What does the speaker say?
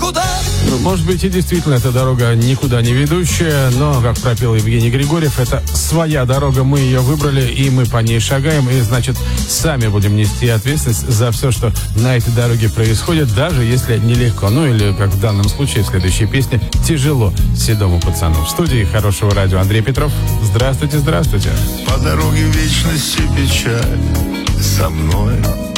никуда. Ну, может быть, и действительно эта дорога никуда не ведущая, но, как пропел Евгений Григорьев, это своя дорога, мы ее выбрали, и мы по ней шагаем, и, значит, сами будем нести ответственность за все, что на этой дороге происходит, даже если нелегко. Ну, или, как в данном случае, в следующей песне, тяжело седому пацану. В студии Хорошего радио Андрей Петров. Здравствуйте, здравствуйте. По дороге вечности печаль со мной